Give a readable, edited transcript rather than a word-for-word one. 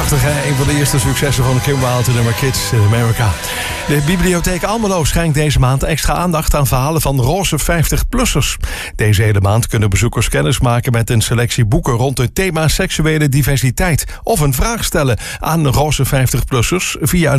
Prachtig, hè? Een van de eerste successen van Kim Wilde, nummer Kids in America. De Bibliotheek Almelo schenkt deze maand extra aandacht aan verhalen van roze 50-plussers. Deze hele maand kunnen bezoekers kennis maken met een selectie boeken rond het thema seksuele diversiteit. Of een vraag stellen aan roze 50-plussers via